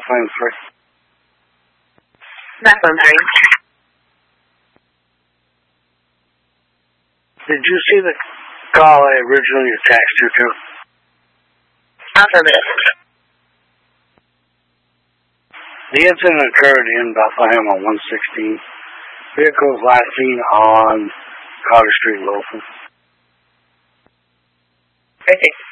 Bethlehem 3. Bethlehem 3. Did you see the call I originally attached you to? Affirmative. The incident occurred in Bethlehem on 116. Vehicles last seen on Carter Street, Wilson. Okay.